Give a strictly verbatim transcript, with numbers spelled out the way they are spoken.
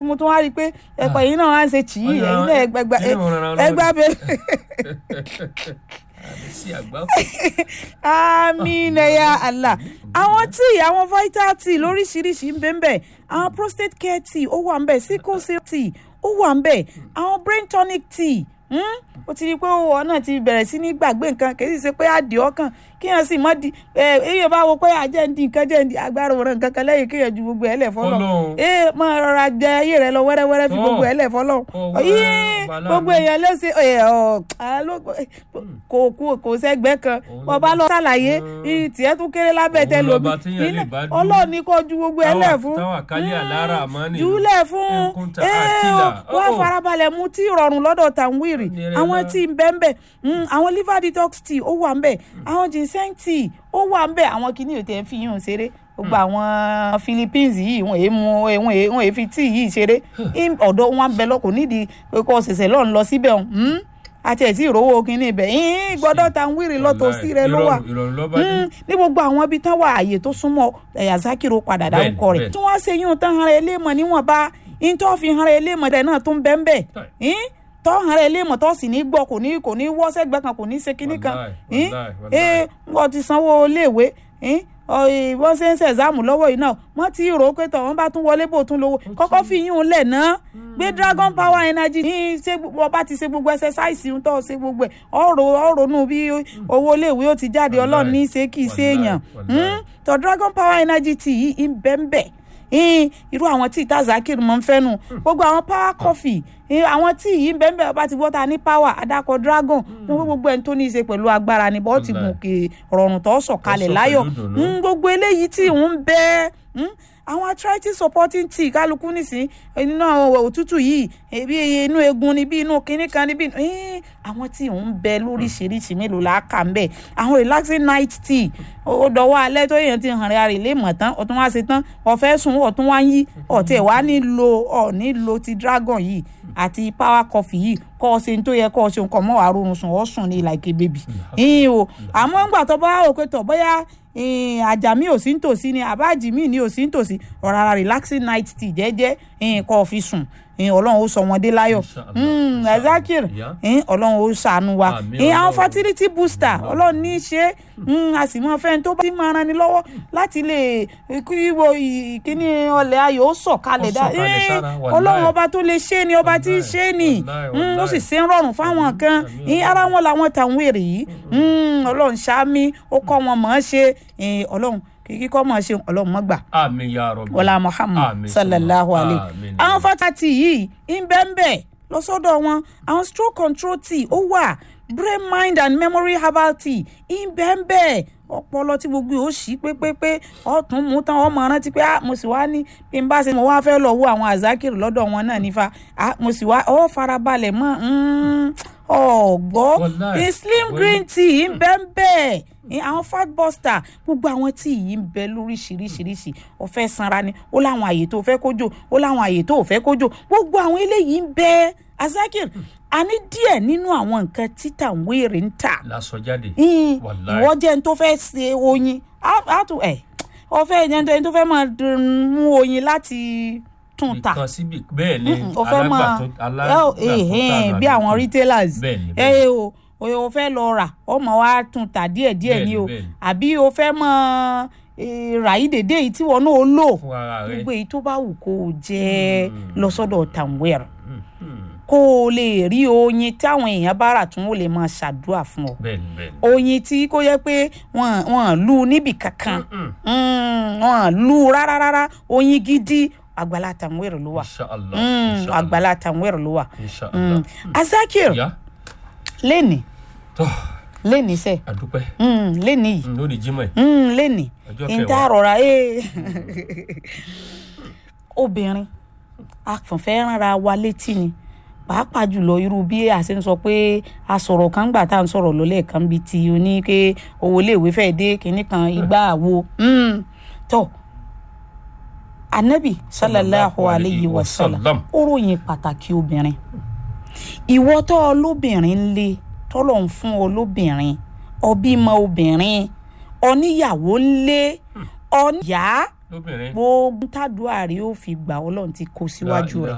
mo tún wá rí pé ẹ̀pọ̀ yìí náà wá ń ṣe tì í ẹ̀yin náà ẹgbẹgbẹ ẹgbẹ àmín ya Allah. Àwọn tea àwọn vital tea lóríṣiríṣi ń bẹ ń bẹ, àwọn prostate care tea ó wà ń bẹ, sickle cell tea ó wà ń bẹ, àwọn brain tonic tea ó ti rí pé owó náà ti bẹ̀rẹ̀ sí ní gbàgbé nǹkan kì í ṣe pé àdì ọkàn kíyàn sì mọ́ di èyí bá wo pé àjẹ́ǹdì nǹkan jẹ́ǹdì agbára òun nǹkan kan lẹ́yìn kíyàn ju gbogbo ẹ̀ lẹ̀ fọ́lọ́ ee máa rọra jẹ ayé rẹ lọ wẹ́rẹ́wẹ́rẹ́ fi gbogbo ẹ̀ lẹ̀ fọ́lọ́ yìí gbogbo èèyàn lẹ́sẹ̀ kò kú kò sẹ́gbẹ́ kan bọ́ba lọ sàlàyé tiẹ̀ tún kéré lábẹ́ tẹ lómi ọlọ́ọ̀ni kò ju gbogbo ẹ̀ lẹ̀ fún jùlẹ̀ fún wọ́n farabalẹ̀ mu tí ìrọ̀rùn lọ́dọ̀ tàǹwìrì àwọn tí ń bẹ́ ń bẹ́ àwọn liver detox tea ó wà ń bẹ́ àwọn ginseng tea ó wà ń bẹ́ àwọn kìíní ò tẹ́ ń fi yún ṣeré gbogbo àwọn Philippines yìí wọ́n èé mu wọ́n èé fi tea yìí ṣeré ọ̀dọ̀ wọn bẹ lọ́kùn nídìí pé kò ṣẹ̀ṣẹ̀ lọ́n lọ síbẹ̀ ọ̀hún àti ẹ̀ tí ìrówó kìíní ibẹ̀ yín gbọ́dọ̀ Tanwiri lọ́tọ̀ sí rẹ ló wà ní gbogbo àwọn ibi tán wà àyè tó súnmọ́ ẹ̀yà Zakiru padà dárúkọ rẹ̀ tí wọ́n ṣe yún tán hàn rẹ̀ léèmọ̀ níwọ̀nba in tó fi hàn rẹ̀ léèmọ̀ rẹ̀ náà tó ń bẹ́ ń bẹ́ tó hàn rẹ̀ léèmọ̀ tó sì ní gbọ́ kò ní kò ní wọ́ sẹ́gbẹ́ kan kò ní ṣe kinní kan ẹ wọ́n ti sanwó iléèwé wọ́n ṣe ń ṣe ẹ̀záàmù lọ́wọ́ yìí náà wọ́n ti rò ó pé tọ̀ wọ́n bá tún wọlé bò tún lówó kọ́kọ́ fi yún un lẹ̀ náà gbé Dragon Power Energy ní ṣé wọ́n bá ti ṣe gbogbo ẹsẹsáìsì ń tọ́ ṣe gbogbo ẹ̀ ọ̀rọ̀ ọ̀rọ̀nù bí owó iléèwé ó ti jáde ọlọ́run ní ṣe kì í ṣe èèyàn tọ́ Dragon Power Energy tí yìí ń bẹ́ ń bẹ́ irú àwọn tí ìta Zakiru mọ̀ ń fẹ́ nu gbogbo àwọn power coffee àwọn tí yìí ń bẹ́ẹ̀ bẹ́ẹ̀ bá ti wọ́ta ní power adakọ̀ Dragon gbogbo ẹni tó ní í ṣe pẹ̀lú agbára ni bọ́ ti gùn kè rọrùn tó sọ̀kalẹ̀ láyọ̀ gbogbo eléyìí tí ń bẹ́ẹ̀ àwọn arthritis supporting tea kálukú nísìn inú òtútù yìí ebi inú egun ni bí inú kinní kan ni bí àwọn tí ń bẹ lóríṣiríṣi mélòó la kà ń bẹ àwọn relaxing night tea ó dọwọ́ alẹ́ tó yẹn ti hàn rẹ̀ àrè lè mọ̀ tán ọ̀tún wá ṣe tán ọ̀fẹ́ sùn ọ̀tún wá yí ọ̀tẹ̀ wá nílò ọ̀ nílò ti Dragon yìí àti power coffee yìí kọ́ ọ ṣe ní tó yẹ kọ́ ọ ṣe nǹkan mọ́ wàá rọrùn sùn ọ́ sùn ní like a baby ìyìn o àmọ́ ńgbà tó bá wò pé tọ̀ bóyá àjàmí ò sí nítòsí ni àbájì míì ní ò sí nítòsí ọ̀rọ̀ relaxing night tea jẹ́jẹ́ kọ́ ọ fi sùn ọlọ́run ó sọ wọn dé láyọ̀ Zakiru ọlọ́run ó ṣàánú wa àwọn fertility booster ọlọ́run ní í ṣe a sì mọ fẹ́ni tó bá ti máa ran ni lọ́wọ́ láti lè kíwò ìkíní ọlẹ̀ ayò ó sọ̀kalẹ̀ dá ọlọ́run ọba tó lè ṣe ni ọba tí í ṣe ni ó sì ṣe ń rọrùn fáwọn kan ara wọn làwọn Tanwiri yìí ọlọ́run ṣáàmì ó kọ́ wọn mọ̀ ọ́n ṣe ọlọ́run kíkọ́ mọ̀ ṣe ọlọ́run mọ́gbà àmín ya Rabbi wọlá Muhammad sallallahu alayhi àwọn fatati yìí ń bẹ́ ń bẹ́ lọ́sọ́dọ̀ wọn àwọn stroke control tea ó wà brain mind and memory herbal tea ń bẹ́ ń bẹ́ ọpọlọ tí gbogbo yóò ṣí pépépé ọtún mú tán ọmọ rántí pé mo sì wá ní bí n bá ṣe mo wá fẹ́ lọ wo àwọn Zakiru lọ́dọ̀ wọn náà nífa mo sì wá ọ farabalẹ̀ mọ́ ọ̀gbọ́ slim green tea ń bẹ́ ń bẹ́ àwọn fat buster gbogbo àwọn tí yìí ń bẹ lóríṣiríṣiríṣi ó fẹ́ sanra ni ó láwọn àyè tó fẹ́ kójò ó láwọn àyè tó fẹ́ kójò gbogbo àwọn eléyìí ń bẹ Zakiru a ní díẹ̀ nínú àwọn nǹkan tí Tanwiri ń tà lásọjáde ìwọ jẹ́ ní tó fẹ́ ṣe oyin àtò ẹ̀ ọ fẹ́ jẹ́ ní tó fẹ́ máa mú oyin láti tún ta bẹ́ẹ̀ ni alágbàtọ́ bí àwọn retailers ẹ o o fẹ́ lọ rà ọmọ wa tún ta díẹ̀ díẹ̀ ni o àbí o fẹ́ mọ rà yí dédé yìí tí wọn náà lò gbogbo èyí tó bá wù kó o jẹ lọ sọ́dọ̀ Tanwiri kó o lè rí oyin táwọn èèyàn bá rà tún ó lè máa ṣàdúrà fún ọ oyin tí kò yẹ pé wọn wọn lù níbì kankan wọn lù rárá rárá oyin gidi Àgbàlá Tanwiri ló wà Àgbàlá Tanwiri ló wà Zakiru lẹ́ni lẹ́ni sẹ́ àdúpẹ́ lẹ́ni yìí lórí jímọ̀ lẹ́ni ìta rọra obìnrin afọ̀fẹ́ rárá wa létí ni pàápàá jùlọ irú bí a ṣe ń sọ pé a sọ̀rọ̀ kan gbà tá à ń sọ̀rọ̀ lọ́lẹ̀ kan bíi ti oní pé owó iléèwé fẹ́ dé kinní kan igbá àwo tó Ànábì sallallahu alayhi wa sallam ó ròyìn pàtàkì obìnrin ìwọ tó olóbìnrin ń lé tọ́lọ̀ ń fún olóbìnrin ọbímọ obìnrin oníyàwó ń lé ọ̀nìyá gbogbo tádùá rí ó fi gbà Ọlọ́run ti kó síwájú rẹ̀